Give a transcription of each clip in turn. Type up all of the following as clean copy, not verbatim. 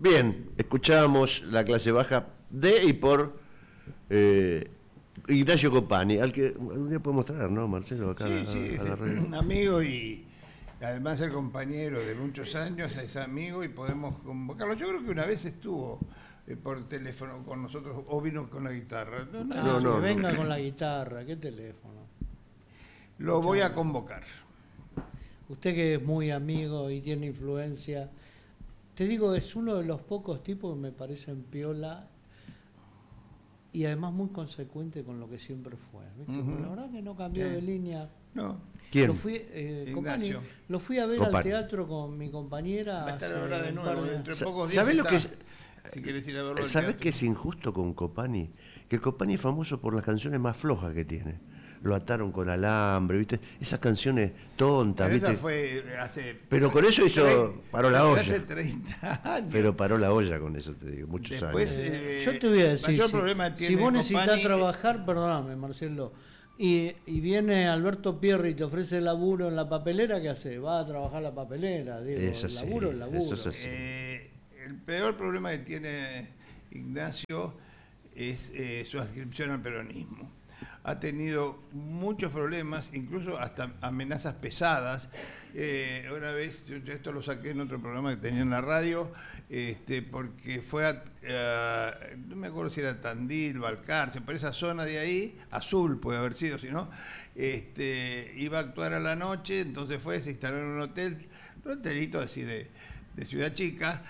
Bien, escuchábamos la clase baja de y por Ignacio Copani, al que algún día podemos traer, ¿no, Marcelo? Acá Sí, a la radio. un amigo y además el compañero de muchos años, es amigo y podemos convocarlo. Yo creo que una vez estuvo por teléfono con nosotros o vino con la guitarra. Que venga con la guitarra, ¿qué teléfono? Lo voy a convocar. Usted que es muy amigo y tiene influencia, te digo, es uno de los pocos tipos que me parecen piola y además muy consecuente con lo que siempre fue, ¿viste? La verdad que no cambió de línea. No. ¿Quién? Lo fui, Copani, lo fui a ver Copani. al teatro con mi compañera. Va a estar ahora de nuevo, dentro de pocos días. ¿Sabés lo que si querés ir a verlo al ¿Sabés teatro. qué es injusto con Copani? Que Copani es famoso por las canciones más flojas que tiene. Lo ataron con alambre, ¿viste? Esas canciones tontas, Pero ¿viste? esa fue hace... Pero con eso paró la olla. Hace 30 años. Pero paró la olla con eso, te digo, muchos Después, años. Yo te voy a decir, mayor problema si tiene vos necesitas Copani, trabajar, perdóname, Marcelo, y viene Alberto Pierri y te ofrece laburo en la papelera, ¿qué hace? Va a trabajar la papelera, digo, Eso el sí, laburo es laburo. eso es así. el peor problema que tiene Ignacio es su adscripción al peronismo. Ha tenido muchos problemas, incluso hasta amenazas pesadas. Una vez, yo esto lo saqué en otro programa que tenía en la radio, porque fue no me acuerdo si era Tandil, Balcarce, por esa zona de ahí, Azul puede haber sido, si no, iba a actuar a la noche, entonces se instaló en un hotelito así de Ciudad Chica,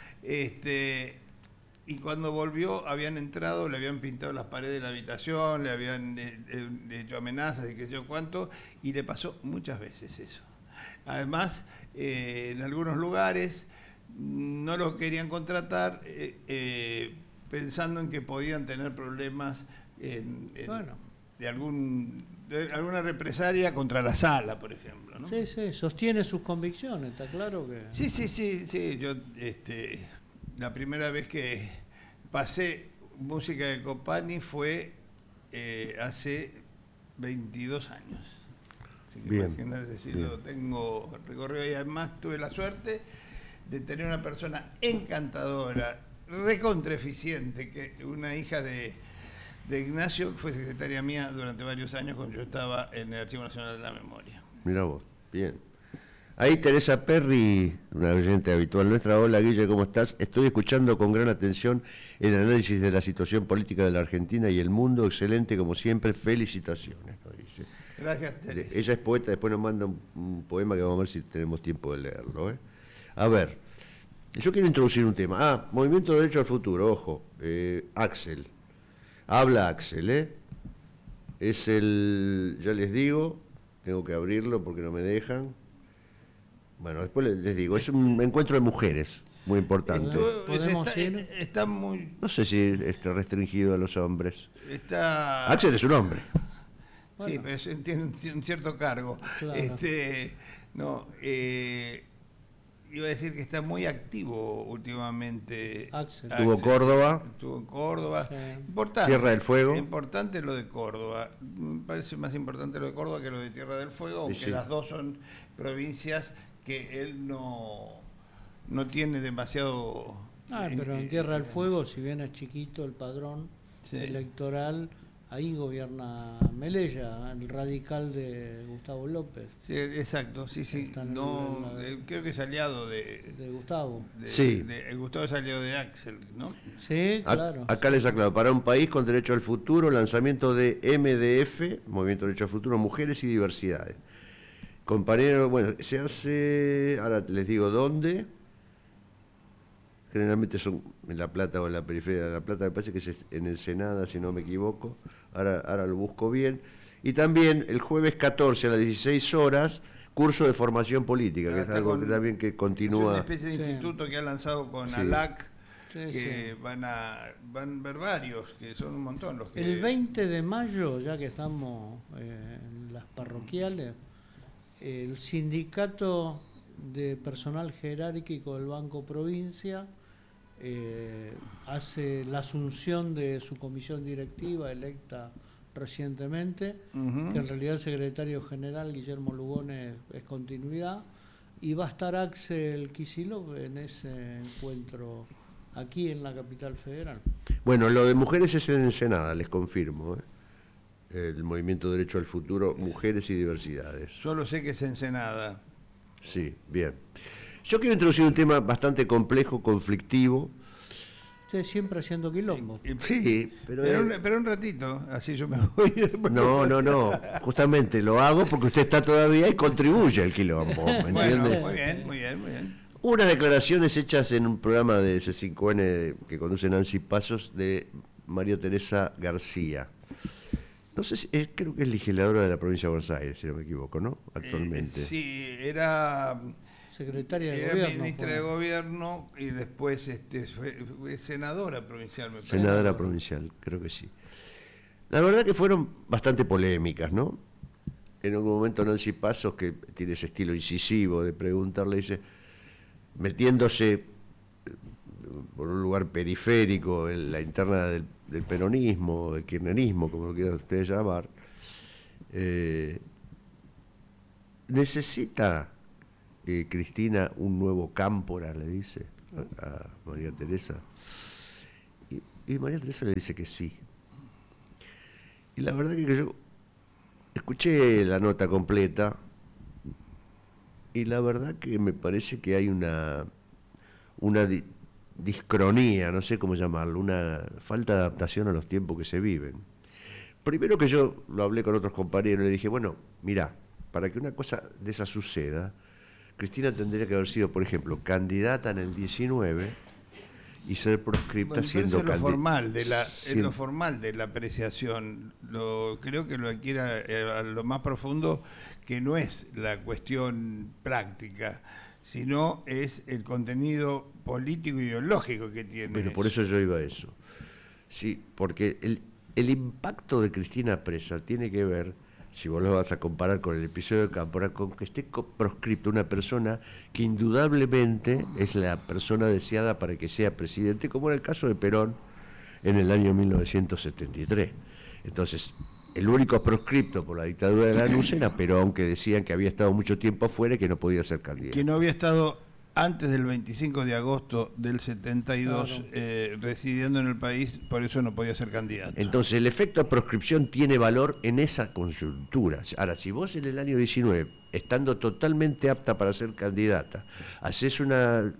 y cuando volvió habían entrado, le habían pintado las paredes de la habitación, le habían hecho amenazas y qué sé yo cuánto, y le pasó muchas veces eso. Además, en algunos lugares no lo querían contratar pensando en que podían tener problemas de alguna represalia contra la sala, por ejemplo, ¿no? Sí, sostiene sus convicciones, está claro que... Sí, yo la primera vez que pasé música de Copani fue hace 22 años. Así que Bien, imagínate si bien. lo tengo recorrido y además tuve la suerte de tener una persona encantadora, recontra eficiente, que una hija de Ignacio, que fue secretaria mía durante varios años cuando yo estaba en el Archivo Nacional de la Memoria. Mirá vos, bien. Ahí Teresa Perry, una oyente habitual nuestra. Hola Guille, ¿cómo estás? Estoy escuchando con gran atención el análisis de la situación política de la Argentina y el mundo. Excelente, como siempre, felicitaciones, nos dice. Gracias, Teresa. Ella es poeta, después nos manda un poema que vamos a ver si tenemos tiempo de leerlo. A ver, yo quiero introducir un tema. Movimiento de Derecho al Futuro, ojo, Axel. Habla Axel, Es ya les digo, tengo que abrirlo porque no me dejan. Bueno, después les digo, es un encuentro de mujeres, muy importante. ¿Podemos ir? Está muy... No sé si está restringido a los hombres. Está... Axel es un hombre. Sí, pero tiene un cierto cargo. Claro. Iba a decir que está muy activo últimamente. Axel. Estuvo Córdoba. Estuvo en Córdoba. Sí. Importante. Tierra del Fuego. Importante lo de Córdoba. Me parece más importante lo de Córdoba que lo de Tierra del Fuego, aunque Sí. las dos son provincias que él no tiene demasiado... pero en Tierra del Fuego, si bien es chiquito el padrón electoral, ahí gobierna Melella, el radical de Gustavo López. Sí, exacto, sí. Creo que es aliado de Gustavo. Sí. Gustavo es aliado de Axel, ¿no? Sí, claro. Acá les aclaro, para un país con derecho al futuro, lanzamiento de MDF, Movimiento de Derecho al Futuro, Mujeres y Diversidades. Compañero, bueno, se hace, ahora les digo dónde, generalmente son en La Plata o en la periferia de La Plata, me parece que es en Ensenada, si no me equivoco, ahora lo busco bien. Y también el jueves 14 a las 16 horas, curso de formación política, que es algo que también que continúa. Es una especie de instituto que ha lanzado con ALAC, que van a ver varios, que son un montón los que... El 20 de mayo, ya que estamos en las parroquiales, el sindicato de personal jerárquico del Banco Provincia hace la asunción de su comisión directiva electa recientemente, que en realidad el secretario general Guillermo Lugones es continuidad, y va a estar Axel Kicillof en ese encuentro aquí en la capital federal. Bueno, lo de mujeres es en Ensenada, les confirmo. El Movimiento Derecho al Futuro, Mujeres y Diversidades. Solo sé que es Ensenada. Sí, bien. Yo quiero introducir un tema bastante complejo, conflictivo. Usted siempre haciendo quilombo. Sí, pero... Pero un ratito, así yo me voy. No. Justamente lo hago porque usted está todavía y contribuye al quilombo. ¿Me entiende? Bueno, muy bien. Unas declaraciones hechas en un programa de C5N que conduce Nancy Pasos de María Teresa García. No sé si, creo que es legisladora de la provincia de Buenos Aires, si no me equivoco, ¿no? Actualmente. Sí, era Secretaria de era Gobierno. ministra de Gobierno y después fue senadora provincial, me parece. Senadora provincial, creo que sí. La verdad que fueron bastante polémicas, ¿no? En algún momento Nancy Pasos, que tiene ese estilo incisivo de preguntarle, dice, metiéndose por un lugar periférico en la interna del peronismo, del kirchnerismo, como lo quieran ustedes llamar, necesita Cristina un nuevo Cámpora, le dice a María Teresa. Y María Teresa le dice que sí. Y la verdad que yo escuché la nota completa y la verdad que me parece que hay una discronía, no sé cómo llamarlo, una falta de adaptación a los tiempos que se viven. Primero que yo lo hablé con otros compañeros y le dije, bueno, mirá, para que una cosa de esa suceda, Cristina tendría que haber sido, por ejemplo, candidata en el 19 y ser proscripta siendo candidata. Es lo siendo... formal de la apreciación. Creo que lo adquiere a lo más profundo, que no es la cuestión práctica, sino es el contenido político e ideológico que tiene. Pero por eso yo iba a eso. Sí, porque el impacto de Cristina presa tiene que ver, si vos lo vas a comparar con el episodio de Cámpora, con que esté proscripta una persona que indudablemente es la persona deseada para que sea presidente, como era el caso de Perón en el año 1973. Entonces, el único proscripto por la dictadura de Lanús era Perón, que decían que había estado mucho tiempo afuera y que no podía ser candidato. Que no había estado antes del 25 de agosto del 72 residiendo en el país, por eso no podía ser candidato. Entonces, el efecto de proscripción tiene valor en esa coyuntura. Ahora, si vos en el año 19, estando totalmente apta para ser candidata, haces una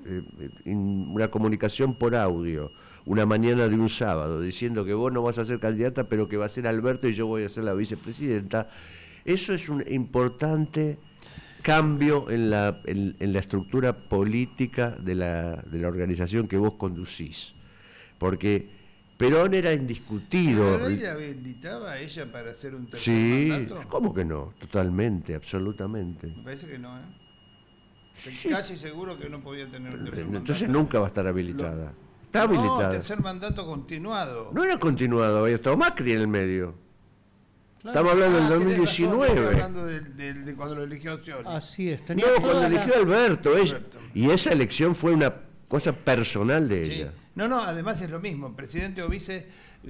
comunicación por audio, una mañana de un sábado, diciendo que vos no vas a ser candidata, pero que va a ser Alberto y yo voy a ser la vicepresidenta, eso es un importante cambio en la estructura política de la organización que vos conducís. Porque Perón era indiscutido. ¿Pero ella habilitaba a ella para hacer un tercer mandato? Sí, ¿cómo que no? Totalmente, absolutamente. Me parece que no, ¿eh? Sí. Casi seguro que no podía tener un tercer mandato. Entonces nunca va a estar habilitada. Está habilitada. No, tercer mandato continuado. No era continuado, había estado Macri en el medio. Claro. Estamos hablando del Tenés 2019. razón, estoy hablando de cuando lo eligió Scioli. Así es. No, cuando eligió a Alberto. Y esa elección fue una cosa personal de Sí. ella. No, además es lo mismo. Presidente o vice,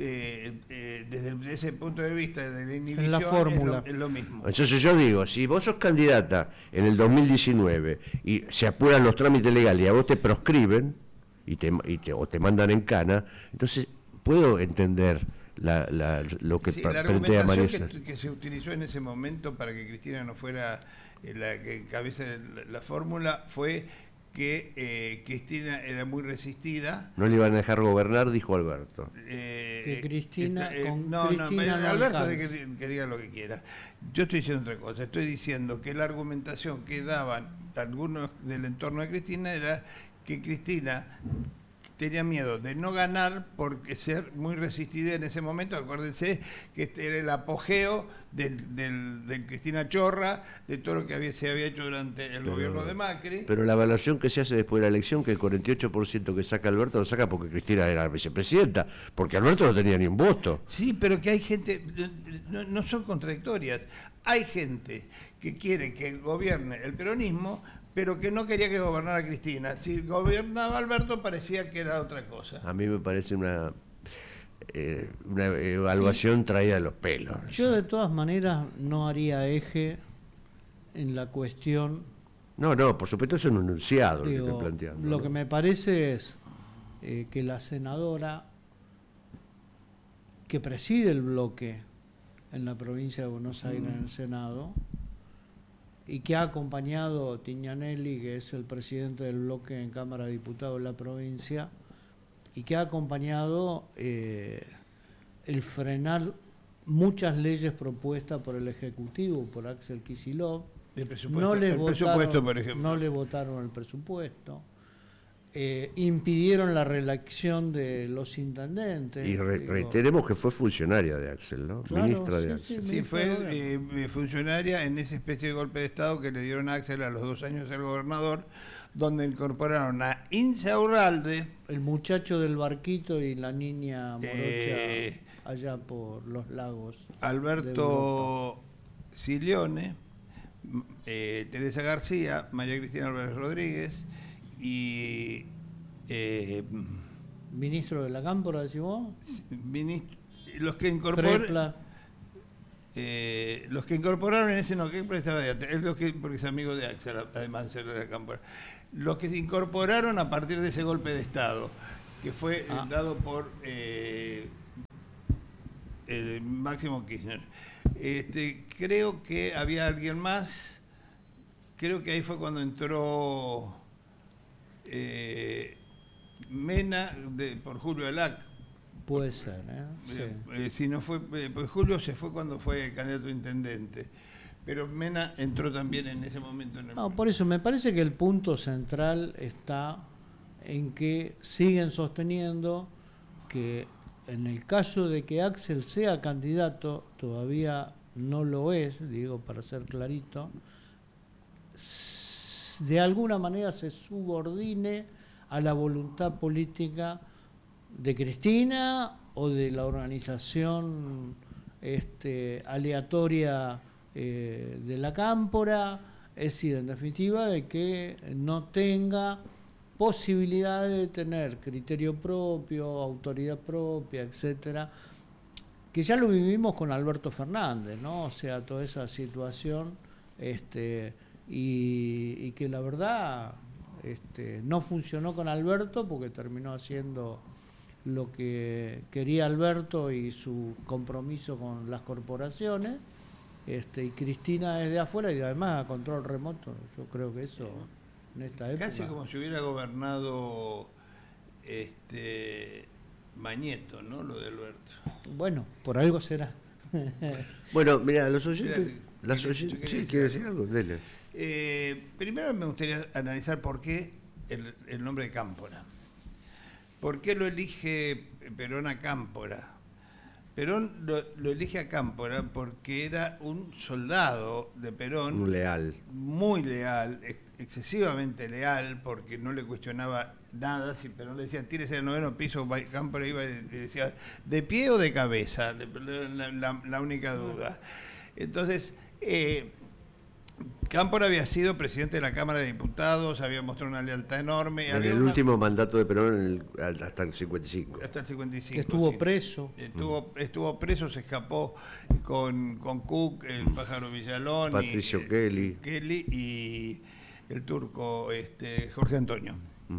desde ese punto de vista de la inhibición, En la fórmula. Es lo mismo. Entonces yo digo, si vos sos candidata en el 2019 y se apuran los trámites legales y a vos te proscriben o te mandan en cana, entonces puedo entender lo que la plantea María. argumentación que se utilizó en ese momento para que Cristina no fuera la que encabece la fórmula fue que Cristina era muy resistida. No le iban a dejar gobernar, dijo Alberto. Que Cristina Alberto alcanza. que diga lo que quiera. Yo estoy diciendo otra cosa. Estoy diciendo que la argumentación que daban algunos del entorno de Cristina era que Cristina tenía miedo de no ganar porque ser muy resistida en ese momento. Acuérdense que este era el apogeo del Cristina Chorra, de todo lo que se había hecho durante el gobierno de Macri. Pero la evaluación que se hace después de la elección, que el 48% que saca Alberto lo saca porque Cristina era vicepresidenta, porque Alberto no tenía ni un voto. Sí, pero que hay gente, no son contradictorias, hay gente que quiere que gobierne el peronismo, pero que no quería que gobernara Cristina. Si gobernaba Alberto parecía que era otra cosa. A mí me parece una evaluación traída de los pelos. Yo de todas maneras no haría eje en la cuestión. No, por supuesto es un enunciado lo que Digo, estoy planteando. lo ¿no? que me parece es que la senadora que preside el bloque en la provincia de Buenos Aires en el Senado y que ha acompañado Tignanelli, que es el presidente del bloque en Cámara de Diputados de la provincia, y que ha acompañado el frenar muchas leyes propuestas por el Ejecutivo, por Axel Kicillof. El presupuesto, por ejemplo. No le votaron el presupuesto. Impidieron la reelección de los intendentes. Y reiteremos que fue funcionaria de Axel, ¿no? Claro, Ministra de Axel. Sí, fue funcionaria en esa especie de golpe de Estado que le dieron a Axel a los 2 años de ser gobernador, donde incorporaron a Insaurralde, el muchacho del barquito y la niña morocha allá por los lagos. Alberto Silione, Teresa García, María Cristina Álvarez Rodríguez y Ministro de la Cámpora, decís vos. Los que incorporaron en ese no, que estaba de antes, porque es amigo de Axel, además de ser de la Cámpora. Los que se incorporaron a partir de ese golpe de Estado, que fue dado por el Máximo Kirchner. Creo que había alguien más, creo que ahí fue cuando entró Mena por Julio Alac. Puede ser, sí. Si no fue, pues Julio se fue cuando fue candidato a intendente, pero Mena entró también en ese momento. Por eso me parece que el punto central está en que siguen sosteniendo que en el caso de que Axel sea candidato, todavía no lo es, digo para ser clarito, de alguna manera se subordine a la voluntad política de Cristina o de la organización aleatoria de la Cámpora, es decir, en definitiva, de que no tenga posibilidad de tener criterio propio, autoridad propia, etcétera, que ya lo vivimos con Alberto Fernández, ¿no? O sea, toda esa situación, y que la verdad no funcionó con Alberto porque terminó haciendo lo que quería Alberto y su compromiso con las corporaciones, y Cristina desde afuera y además a control remoto. Yo creo que eso en esta época... Casi como si hubiera gobernado Mañeto, ¿no? Lo de Alberto. Bueno, por algo será. Bueno, mira, los oyentes... Sí, ¿quiere decir algo? Dele. Primero me gustaría analizar por qué el nombre de Cámpora. ¿Por qué lo elige Perón a Cámpora? Perón lo elige a Cámpora porque era un soldado de Perón. Leal. Muy leal, excesivamente leal, porque no le cuestionaba nada. Si Perón le decía, tírese al 9º piso, Cámpora iba y decía, ¿de pie o de cabeza? La única duda. Entonces, Cámpora había sido presidente de la Cámara de Diputados, había mostrado una lealtad enorme. En el último mandato de Perón hasta el 55. Hasta el 55. Que estuvo preso. Estuvo preso, se escapó con Cook, el pájaro Villalón, Patricio Kelly y el turco Jorge Antonio.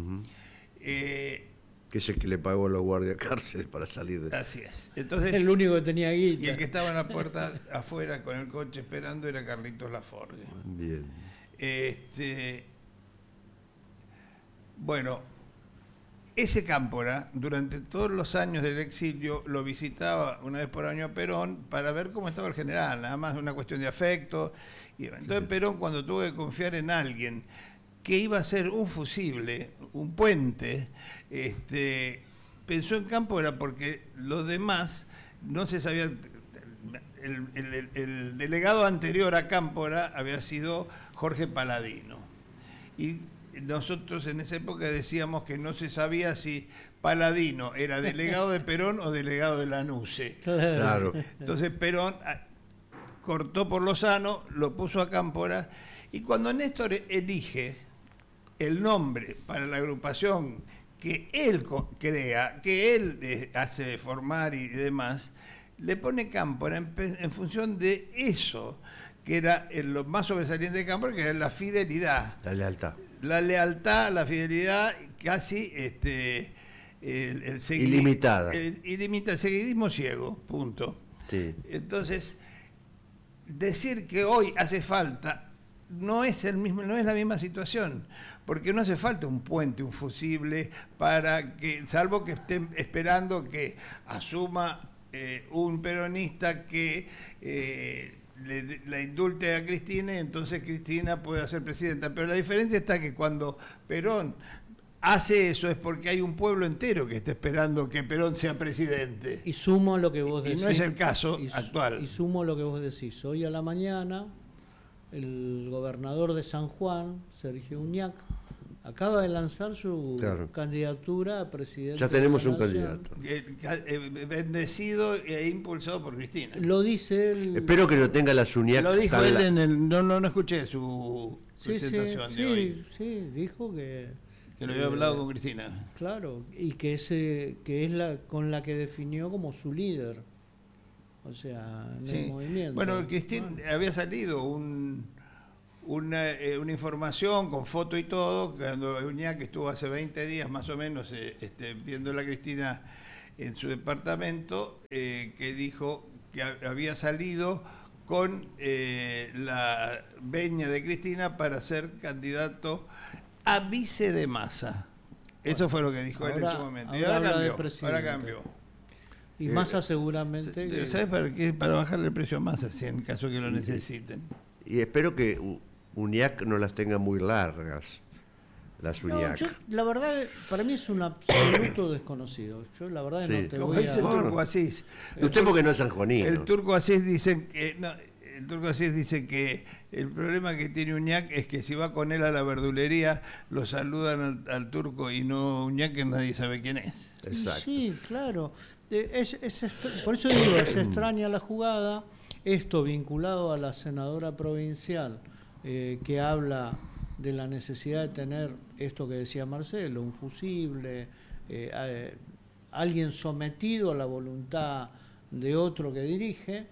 Que es el que le pagó a los guardias cárceles para salir de... Así es. Entonces, el único que tenía guita. Y el que estaba en la puerta afuera con el coche esperando era Carlitos Laforgue. Bien. Bueno, ese Cámpora, durante todos los años del exilio, lo visitaba una vez por año a Perón para ver cómo estaba el general, nada más una cuestión de afecto. Y entonces Perón, cuando tuvo que confiar en alguien que iba a ser un fusible, un puente, pensó en Cámpora porque los demás no se sabían. El delegado anterior a Cámpora había sido Jorge Paladino. Y nosotros en esa época decíamos que no se sabía si Paladino era delegado de Perón o delegado de Lanuse. Claro. Entonces Perón cortó por lo sano, lo puso a Cámpora, y cuando Néstor elige el nombre para la agrupación que él crea, que él hace formar y demás, le pone Cámpora en función de eso, que era lo más sobresaliente de Cámpora, que era la fidelidad. La lealtad. La lealtad, la fidelidad, casi ilimitada. El seguidismo ciego, punto. Sí. Entonces, decir que hoy hace falta no es la misma situación, porque no hace falta un puente, un fusible, para que, salvo que estén esperando que asuma un peronista que la indulte a Cristina y entonces Cristina pueda ser presidenta. Pero la diferencia está que cuando Perón hace eso es porque hay un pueblo entero que está esperando que Perón sea presidente. Y sumo lo que vos decís. Y no es el caso actual. Y sumo lo que vos decís. Hoy a la mañana, el gobernador de San Juan, Sergio Uñac, acaba de lanzar su candidatura a presidente. Ya tenemos un candidato. Bendecido e impulsado por Cristina. Lo dice él. Espero que no tenga las Uñac. Lo dijo él en el... No escuché su presentación de hoy. Sí, dijo que lo había hablado con Cristina. Claro, y que es la con la que definió como su líder. O sea, en el movimiento. Bueno, Cristina había salido una información con foto y todo, cuando Uñac estuvo hace 20 días más o menos viendo a la Cristina en su departamento, que dijo que había salido con la veña de Cristina para ser candidato a vice de Massa. Eso fue lo que dijo él en su momento. Y ahora cambió. Y Massa seguramente... ¿Sabes para qué? Para bajarle el precio a Massa, si en caso que lo necesiten. Y espero que Uñac no las tenga muy largas, las Uñac. La verdad, para mí es un absoluto desconocido. Yo la verdad no te Como voy dice el Turco Asís. Usted porque no es sanjuanino. El Turco Asís dice que... El Turco Asís dice que el problema que tiene Uñac es que si va con él a la verdulería, lo saludan al turco y no Uñac, que nadie sabe quién es. Exacto. Sí, claro. Por eso digo, es extraña la jugada, esto vinculado a la senadora provincial, que habla de la necesidad de tener esto que decía Marcelo, un fusible, alguien sometido a la voluntad de otro que dirige,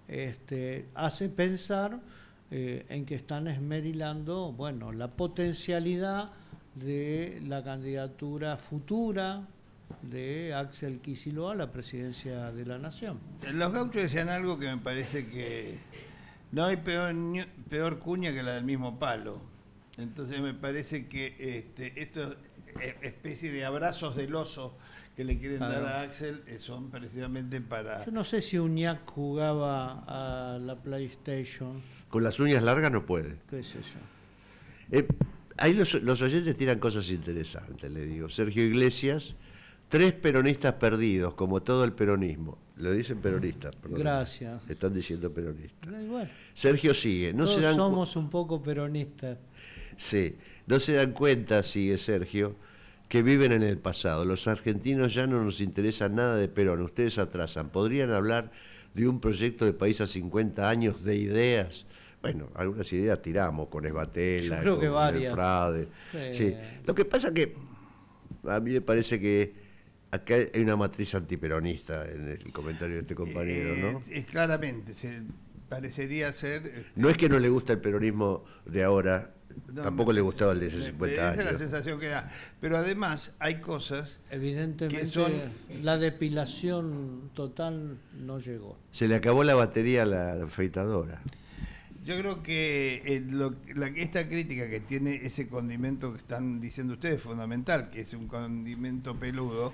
hace pensar en que están esmerilando, bueno, la potencialidad de la candidatura futura de Axel Kicillof a la presidencia de la Nación. Los gauchos decían algo que me parece que no hay peor cuña que la del mismo palo. Entonces me parece que estos especie de abrazos del oso que le quieren dar a Axel son precisamente para... Yo no sé si Uñac jugaba a la PlayStation. Con las uñas largas no puede. ¿Qué es eso? Ahí los oyentes tiran cosas interesantes, le digo. Sergio Iglesias, 3 peronistas perdidos, como todo el peronismo. Lo dicen peronistas, perdón. Gracias. Están diciendo peronistas. Bueno, Sergio sigue. todos somos un poco peronistas. Sí, no se dan cuenta, sigue Sergio, que viven en el pasado. Los argentinos ya no nos interesa nada de Perón, ustedes atrasan. ¿Podrían hablar de un proyecto de país a 50 años, de ideas? Bueno, algunas ideas tiramos con Esbatella, con el fraude. Sí. Lo que pasa que a mí me parece que acá hay una matriz antiperonista en el comentario de este compañero, ¿no? Claramente, parecería ser... No es que no le gusta el peronismo de ahora, no, tampoco le gustaba el de hace 50 años. Esa es la sensación que da. Pero además hay cosas... Evidentemente que son... la depilación total no llegó. Se le acabó la batería a la afeitadora. Yo creo que esta crítica que tiene ese condimento que están diciendo ustedes, fundamental, que es un condimento peludo,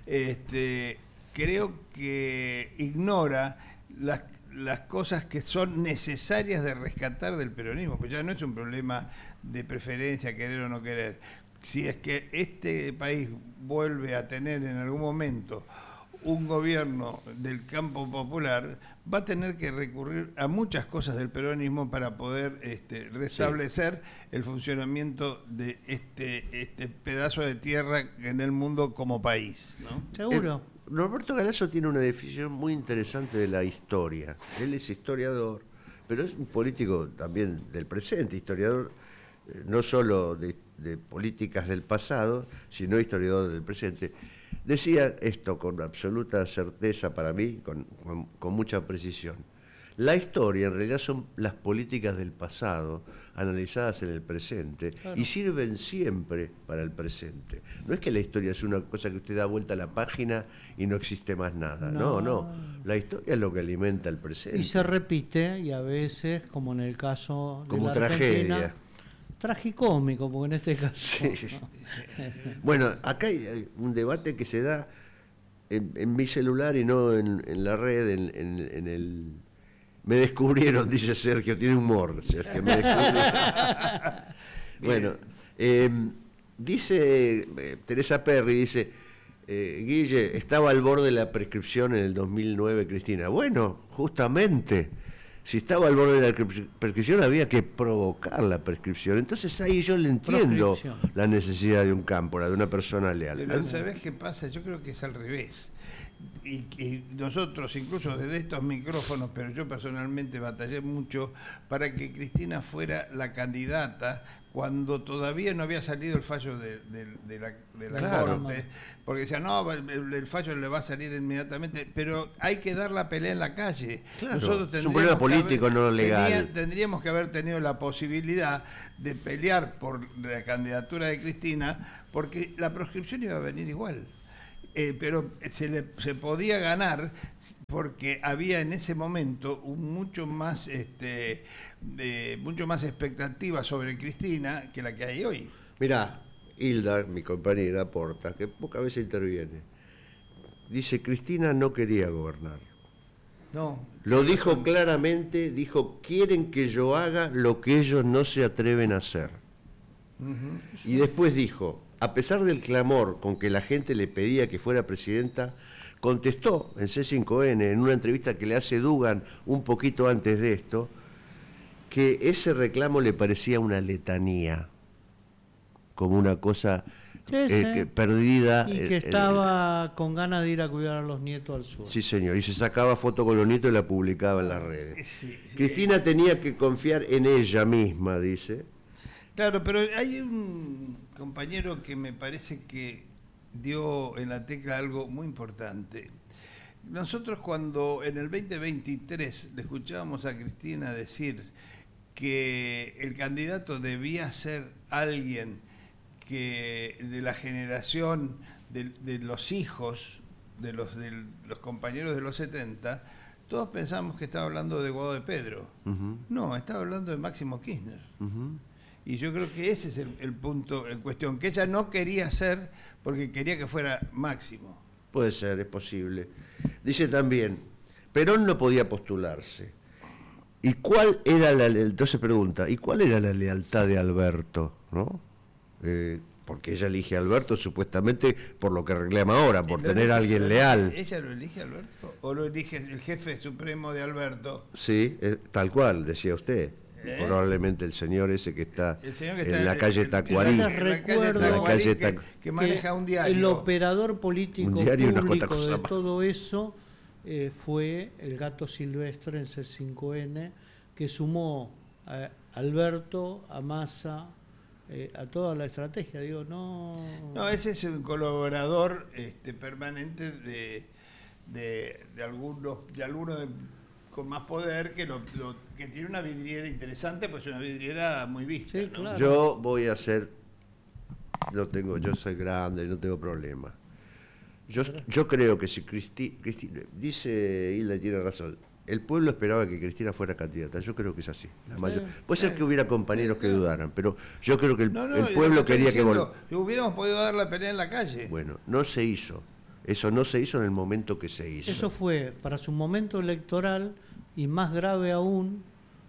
creo que ignora las cosas que son necesarias de rescatar del peronismo, pues ya no es un problema de preferencia, querer o no querer. Si es que este país vuelve a tener en algún momento un gobierno del campo popular, va a tener que recurrir a muchas cosas del peronismo para poder restablecer el funcionamiento de este pedazo de tierra en el mundo como país, ¿no? Seguro. Norberto Galasso tiene una definición muy interesante de la historia. Él es historiador, pero es un político también del presente, historiador no solo de políticas del pasado, sino historiador del presente. Decía esto con absoluta certeza para mí, con mucha precisión. La historia en realidad son las políticas del pasado analizadas en el presente y sirven siempre para el presente. No es que la historia es una cosa que usted da vuelta a la página y no existe más nada. No. La historia es lo que alimenta el presente. Y se repite, y a veces, como en el caso de como la tragedia. Argentina, tragicómico, porque en este caso... Sí. Bueno, acá hay un debate que se da en mi celular y no en la red, en el... Me descubrieron, dice Sergio, tiene humor, Sergio, me descubrieron. Bueno, dice Teresa Perry, dice, Guille, estaba al borde de la prescripción en el 2009, Cristina. Bueno, justamente, si estaba al borde de la prescripción había que provocar la prescripción. Entonces ahí yo le entiendo la necesidad de un cámpora, de una persona leal. Pero ¿sabés qué pasa? Yo creo que es al revés. Y nosotros, incluso desde estos micrófonos, pero yo personalmente batallé mucho para que Cristina fuera la candidata cuando todavía no había salido el fallo de la Corte, porque decían, no, el fallo le va a salir inmediatamente, pero hay que dar la pelea en la calle. Claro, nosotros es un problema político, no legal. Tendríamos que haber tenido la posibilidad de pelear por la candidatura de Cristina, porque la proscripción iba a venir igual. Pero se podía ganar porque había en ese momento mucho más expectativa sobre Cristina que la que hay hoy. Mirá, Hilda, mi compañera, aporta, que pocas veces interviene. Dice, Cristina no quería gobernar. No. Lo dijo claramente, dijo, quieren que yo haga lo que ellos no se atreven a hacer. Y después dijo, a pesar del clamor con que la gente le pedía que fuera presidenta, contestó en C5N, en una entrevista que le hace Dugan un poquito antes de esto, que ese reclamo le parecía una letanía, como una cosa perdida. Y que estaba con ganas de ir a cuidar a los nietos al sur. Sí, señor, y se sacaba foto con los nietos y la publicaba en las redes. Sí. Cristina tenía que confiar en ella misma, dice. Claro, pero hay un compañero que me parece que dio en la tecla algo muy importante. Nosotros cuando en el 2023 le escuchábamos a Cristina decir que el candidato debía ser alguien que de la generación de los hijos de los compañeros de los 70, todos pensamos que estaba hablando de Guado de Pedro. No, estaba hablando de Máximo Kirchner. Y yo creo que ese es el punto en cuestión, que ella no quería hacer porque quería que fuera Máximo. Puede ser, es posible. Dice también, Perón no podía postularse. ¿Y cuál era entonces pregunta, ¿y cuál era la lealtad de Alberto? ¿No? Porque ella elige a Alberto supuestamente por lo que reclama ahora, por tener a alguien leal. ¿Ella lo elige a Alberto? ¿O lo elige el jefe supremo de Alberto? Sí, tal cual, decía usted. Probablemente el señor ese que está en la calle Tacuarí, que maneja un diario. El operador político público de todo eso fue el Gato Silvestre en C5N, que sumó a Alberto, a Massa, a toda la estrategia. Digo, no, ese es un colaborador permanente de algunos con más poder que tiene una vidriera interesante, pues una vidriera muy vista. Sí, claro. Yo voy a hacer, yo soy grande, no tengo problema. Yo creo que si Cristina, dice Hilda y tiene razón, el pueblo esperaba que Cristina fuera candidata. Yo creo que es así. Puede ser que hubiera compañeros que dudaran, pero yo creo que el pueblo quería que hubiéramos podido dar la pelea en la calle. Bueno, no se hizo. Eso no se hizo en el momento que se hizo. Eso fue para su momento electoral y más grave aún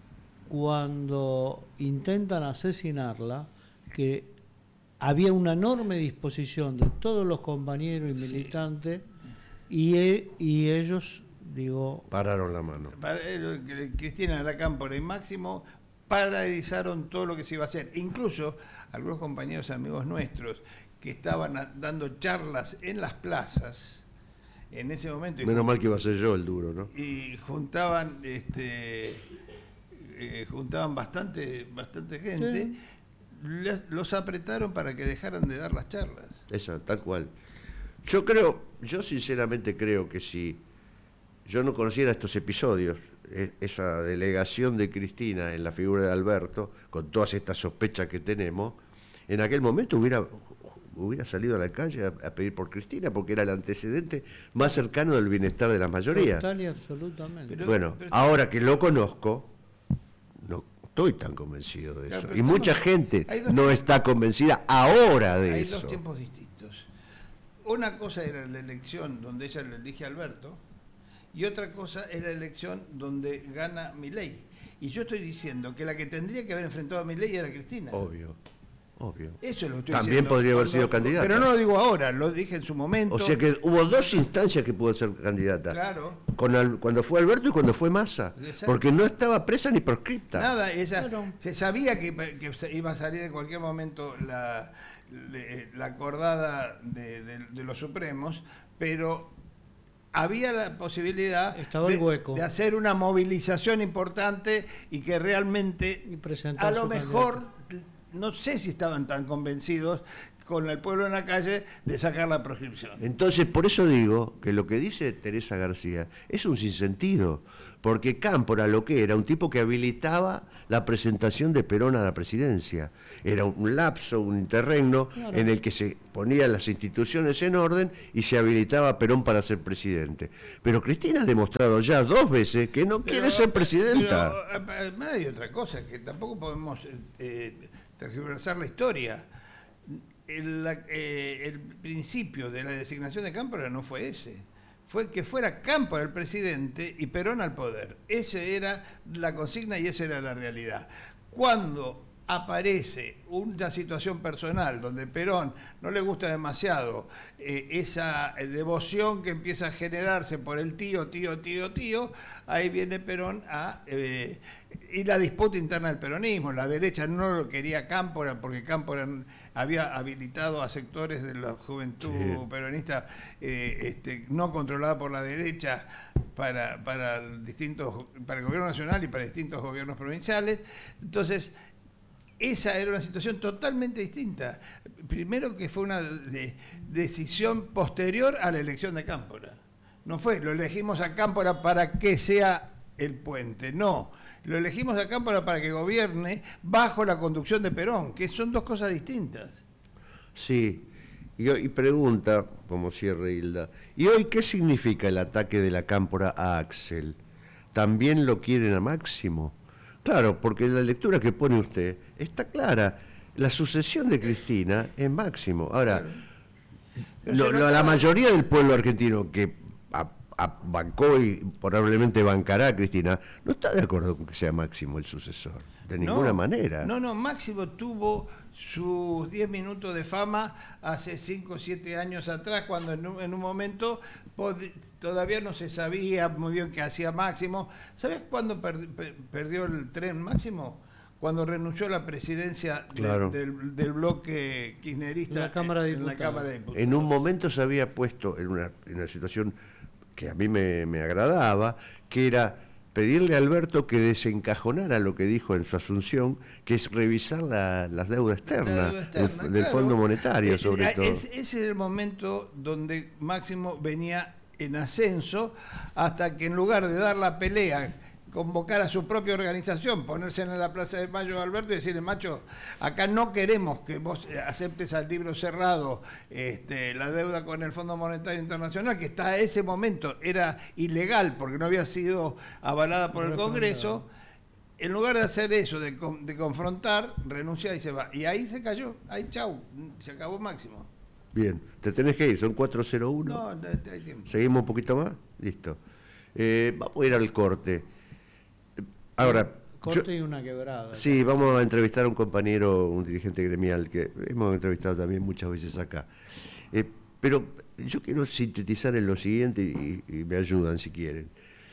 cuando intentan asesinarla, que había una enorme disposición de todos los compañeros y militantes y ellos, pararon la mano. Cristina, la Cámpora y Máximo paralizaron todo lo que se iba a hacer. Incluso algunos compañeros amigos nuestros que estaban dando charlas en las plazas en ese momento. Menos mal que iba a ser yo el duro, ¿no? Y juntaban bastante gente. Sí. Los apretaron para que dejaran de dar las charlas. Eso, tal cual. Yo sinceramente creo que si yo no conociera estos episodios, esa delegación de Cristina en la figura de Alberto, con todas estas sospechas que tenemos, en aquel momento hubiera salido a la calle a pedir por Cristina, porque era el antecedente más cercano del bienestar de la mayoría. Total y absolutamente. Bueno, ahora que lo conozco, no estoy tan convencido de eso. Y mucha gente no está convencida ahora de eso. Hay dos tiempos distintos. Una cosa era la elección donde ella le elige a Alberto, y otra cosa es la elección donde gana Milei. Y yo estoy diciendo que la que tendría que haber enfrentado a Milei era Cristina. Obvio. Eso es lo que estoy También diciendo. podría haber sido candidata. Pero no lo digo ahora, lo dije en su momento. O sea que hubo dos instancias que pudo ser candidata. Claro. Cuando fue Alberto y cuando fue Massa. Exacto. Porque no estaba presa ni proscripta. Nada, Claro. se sabía que iba a salir en cualquier momento la acordada de los Supremos, pero había la posibilidad Estaba el hueco. de hacer una movilización importante y que realmente, Y presentar a lo su mejor, no sé si estaban tan convencidos con el pueblo en la calle de sacar la proscripción. Entonces, por eso digo que lo que dice Teresa García es un sinsentido, porque Cámpora lo que era un tipo que habilitaba la presentación de Perón a la presidencia. Era un lapso, un interregno, Claro. en el que se ponían las instituciones en orden y se habilitaba a Perón para ser presidente. Pero Cristina ha demostrado ya 2 veces que no quiere ser presidenta. Pero además hay otra cosa, que tampoco podemos tergiversar la historia. El principio de la designación de Cámpora no fue ese. Fue que fuera Cámpora el presidente y Perón al poder. Esa era la consigna y esa era la realidad. Cuando aparece una situación personal donde Perón no le gusta demasiado esa devoción que empieza a generarse por el tío, ahí viene Perón y la disputa interna del peronismo. La derecha no lo quería Cámpora porque Cámpora había habilitado a sectores de la juventud peronista no controlada por la derecha para el gobierno nacional y para distintos gobiernos provinciales. Entonces, esa era una situación totalmente distinta. Primero que fue una decisión posterior a la elección de Cámpora. No fue, lo elegimos a Cámpora para que sea el puente, no. Lo elegimos a Cámpora para que gobierne bajo la conducción de Perón, que son dos cosas distintas. Sí, y pregunta, como cierre Hilda, ¿y hoy qué significa el ataque de la Cámpora a Axel? ¿También lo quieren a Máximo? Claro, porque la lectura que pone usted está clara. La sucesión de Cristina es Máximo. Ahora, la mayoría del pueblo argentino que bancó y probablemente bancará a Cristina, no está de acuerdo con que sea Máximo el sucesor, de ninguna manera. No, Máximo tuvo sus 10 minutos de fama hace 5 o 7 años atrás, cuando en un momento todavía no se sabía muy bien qué hacía Máximo. ¿Sabes cuándo perdió el tren Máximo? Cuando renunció a la presidencia del bloque kirchnerista en la Cámara de Diputados. En un momento se había puesto en una situación que a mí me agradaba, que era pedirle a Alberto que desencajonara lo que dijo en su asunción, que es revisar las deudas externas del Fondo Monetario, sobre todo. Ese es el momento donde Máximo venía en ascenso, hasta que en lugar de dar la pelea, convocar a su propia organización, ponerse en la Plaza de Mayo de Alberto y decirle: macho, acá no queremos que vos aceptes al libro cerrado la deuda con el Fondo Monetario Internacional, que hasta ese momento era ilegal porque no había sido avalada por el Congreso. En lugar de hacer eso, de confrontar, renuncia y se va. Y ahí se cayó, ahí chau, se acabó Máximo. Bien, te tenés que ir, son 4:01. No, hay tiempo. ¿Seguimos un poquito más? Listo. Vamos a ir al corte. Ahora, corte y una quebrada. Sí, vamos a entrevistar a un compañero, un dirigente gremial que hemos entrevistado también muchas veces acá. Pero yo quiero sintetizar en lo siguiente y me ayudan si quieren.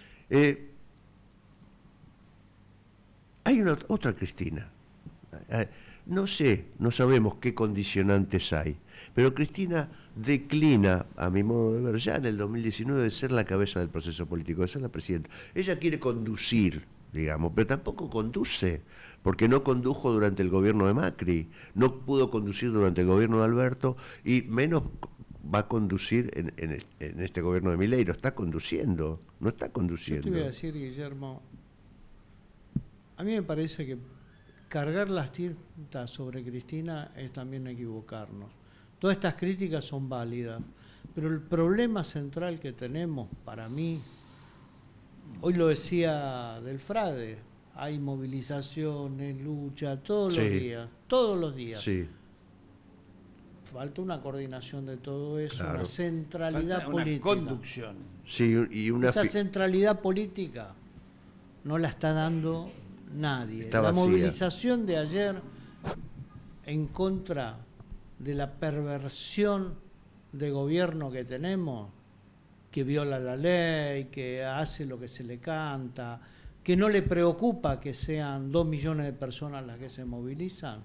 Hay otra Cristina. No sabemos qué condicionantes hay, pero Cristina declina, a mi modo de ver, ya en el 2019 de ser la cabeza del proceso político, de ser la presidenta. Ella quiere conducir, digamos, pero tampoco conduce, porque no condujo durante el gobierno de Macri, no pudo conducir durante el gobierno de Alberto y menos va a conducir en este gobierno de Milei, lo está conduciendo, no está Yo conduciendo. te voy a decir, Guillermo, a mí me parece que cargar las tintas sobre Cristina es también equivocarnos. Todas estas críticas son válidas, pero el problema central que tenemos, para mí, hoy lo decía Delfrade, hay movilizaciones, lucha, todos los días. Sí, Falta una coordinación de todo eso, claro. una centralidad Falta política. una conducción. sí, y una Esa centralidad política no la está dando nadie. Está La vacía. movilización de ayer en contra de la perversión de gobierno que tenemos, que viola la ley, que hace lo que se le canta, que no le preocupa que sean 2 millones de personas las que se movilizan,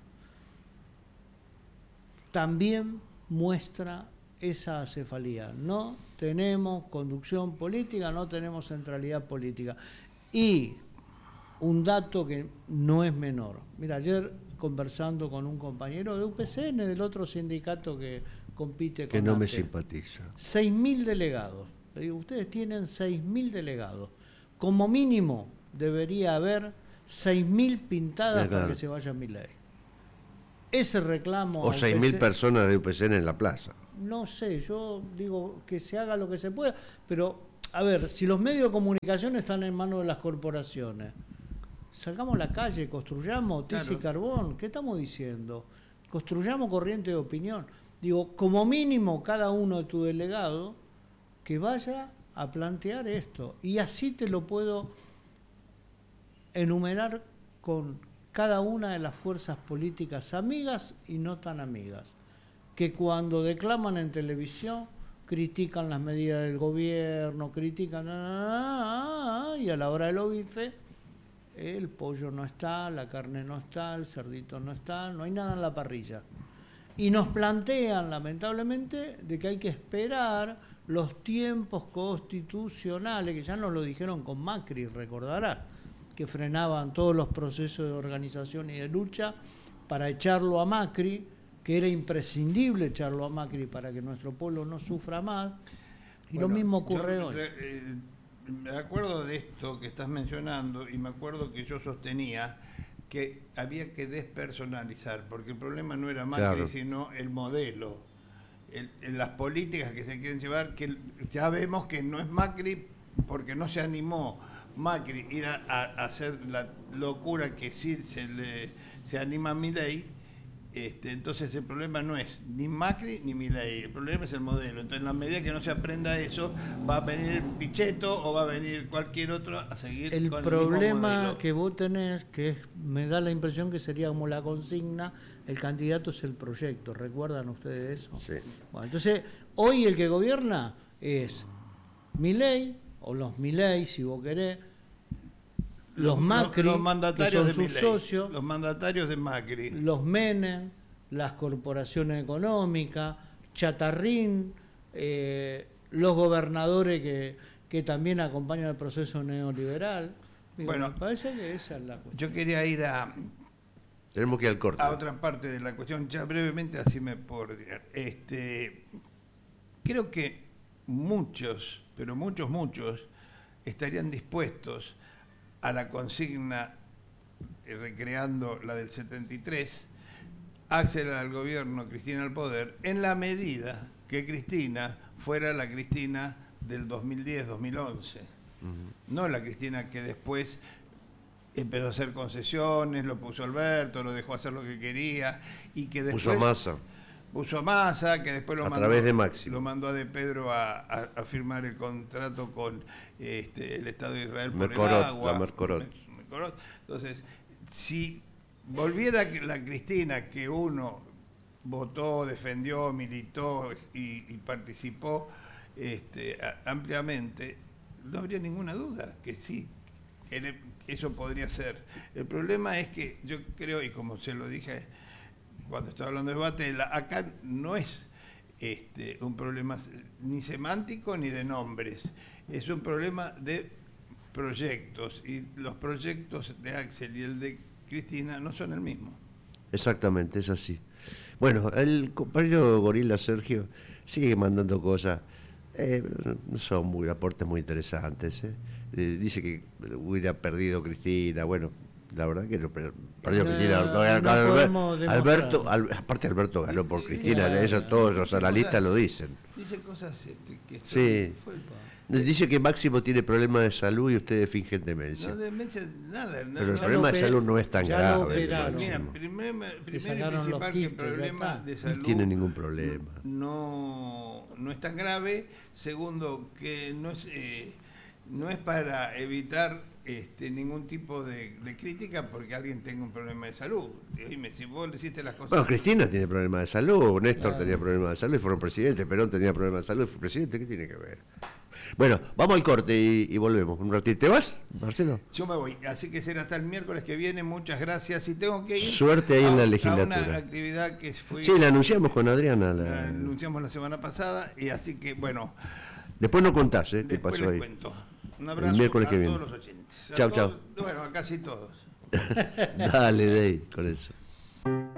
también muestra esa acefalía. No tenemos conducción política, no tenemos centralidad política. Y un dato que no es menor. Mira, ayer conversando con un compañero de UPCN, del otro sindicato que compite que con no me ATE, simpatiza. 6.000 delegados. Le digo, ustedes tienen 6.000 delegados. Como mínimo debería haber 6.000 pintadas Sí, claro. para que se vaya Milei. Ese reclamo... O a 6.000 UPC personas de UPCN en la plaza. no sé, yo digo que se haga lo que se pueda, pero a ver, si los medios de comunicación están en manos de las corporaciones, salgamos a la calle, construyamos tiza y carbón, ¿qué estamos diciendo? Construyamos corriente de opinión. Digo, como mínimo cada uno de tus delegados que vaya a plantear esto, y así te lo puedo enumerar con cada una de las fuerzas políticas amigas y no tan amigas, que cuando declaman en televisión critican las medidas del gobierno, critican y a la hora del bife el pollo no está, la carne no está, el cerdito no está, no hay nada en la parrilla. Y nos plantean, lamentablemente, de que hay que esperar los tiempos constitucionales, que ya nos lo dijeron con Macri, recordarás, que frenaban todos los procesos de organización y de lucha para echarlo a Macri, que era imprescindible echarlo a Macri para que nuestro pueblo no sufra más. Y Bueno, lo mismo ocurre yo, hoy. Me acuerdo de esto que estás mencionando y me acuerdo que yo sostenía que había que despersonalizar, porque el problema no era Macri, Claro. sino el modelo, las políticas que se quieren llevar, que ya vemos que no es Macri porque no se animó Macri ir a hacer la locura que sí se anima a Milei. Entonces el problema no es ni Macri ni Milei, el problema es el modelo. Entonces en la medida que no se aprenda eso, va a venir Pichetto o va a venir cualquier otro a seguir El con el mismo problema modelo. que vos tenés, me da la impresión que sería como la consigna, el candidato es el proyecto. ¿Recuerdan ustedes eso? Sí. Bueno, entonces, hoy el que gobierna es Milei, o los Milei, si vos querés, los Macri, los que mandatarios son de sus Milei, socios, los mandatarios de Macri. los Menem, las corporaciones económicas, Chatarrín, los gobernadores que también acompañan el proceso neoliberal. Digo, Bueno, me parece que esa es la cuestión. Yo quería ir Tenemos que ir al corte. a otra parte de la cuestión, ya brevemente, así me puedo retirar. Creo que muchos, pero muchos, estarían dispuestos a la consigna, recreando la del 73, Axel al gobierno, Cristina al poder, en la medida que Cristina fuera la Cristina del 2010-2011. No la Cristina que después empezó a hacer concesiones, lo puso Alberto, lo dejó hacer lo que quería, y que después... Puso a Massa. Puso a Massa, que después lo A mandó, través de Máximo. lo mandó a De Pedro a firmar el contrato con el Estado de Israel por Mercorot, el agua. la Mercorot. Mercorot. Entonces, si volviera la Cristina que uno votó, defendió, militó y participó ampliamente, no habría ninguna duda que sí, que eso podría ser. El problema es que yo creo, y como se lo dije cuando estaba hablando de Batella, acá no es un problema ni semántico ni de nombres, es un problema de proyectos, y los proyectos de Axel y el de Cristina no son el mismo. Exactamente, es así. Bueno, el compañero Gorila Sergio sigue mandando cosas. No son muy aportes muy interesantes. Dice que hubiera perdido Cristina. Bueno, la verdad que no perdió No, Cristina. no podemos Alberto, aparte Alberto ganó por Cristina. Eso todos los analistas lo dicen. Dice cosas que Sí. Dice que Máximo tiene problemas de salud y ustedes fingen demencia. No demencia nada. Pero el problema de salud no es tan ya grave. lo operaron. Mira, Máximo. primero y sacaron los principal que el quistes, ya problema está. de No salud tiene ningún problema. no es tan grave. Segundo, que no es para evitar ningún tipo de crítica porque alguien tenga un problema de salud. Dime, si vos le hiciste las cosas... Bueno, Cristina tiene problemas de salud, Néstor Claro. tenía problemas de salud y fueron presidentes, Perón tenía problemas de salud y fue presidente, ¿qué tiene que ver? Bueno, vamos al corte y volvemos. Un ratito. ¿Te vas, Marcelo? Yo me voy, así que será hasta el miércoles que viene. Muchas gracias. Y tengo que ir Suerte ahí en la a legislatura. una actividad que fue... Sí, la anunciamos con Adriana. la anunciamos la semana pasada y así que, bueno, Después no contás, ¿qué después pasó les ahí? cuento. Un abrazo miércoles a que viene. todos los oyentes. A Chau, todos- Bueno, a casi todos. Dale, Dey, con eso.